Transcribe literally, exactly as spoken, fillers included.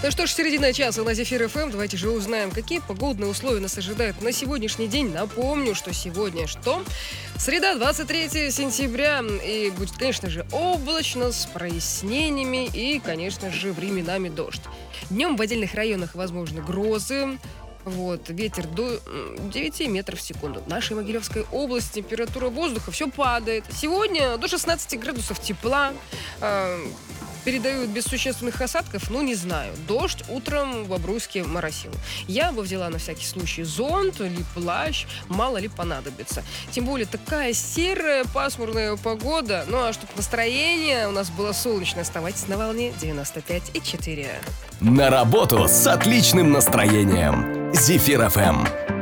Ну что ж, середина часа на Зефир ФМ. Давайте же узнаем, какие погодные условия нас ожидают на сегодняшний день. Напомню, что сегодня что? Среда, двадцать третьего сентября. И будет, конечно же, облачно, с прояснениями и, конечно же, временами дождь. Днем в отдельных районах возможны грозы. Вот, ветер до девяти метров в секунду. В нашей Могилевской области температура воздуха все падает. Сегодня до шестнадцати градусов тепла. Э, передают без существенных осадков, ну, не знаю. Дождь утром в Бобруйске моросил. Я бы взяла на всякий случай зонт или плащ, мало ли понадобится. Тем более такая серая, пасмурная погода. Ну, а чтобы настроение у нас было солнечное, оставайтесь на волне девяносто пять и четыре. На работу с отличным настроением. Зефир ФМ.